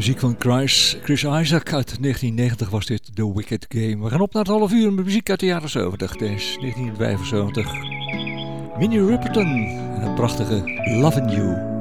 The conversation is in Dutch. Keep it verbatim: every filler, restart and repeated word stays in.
Muziek van Chris, Chris Isaac uit negentien negentig was dit, The Wicked Game. We gaan op naar het half uur met muziek uit de jaren zeventig. Het is negentien vijfenzeventig. Minnie Riperton en het prachtige Lovin' You.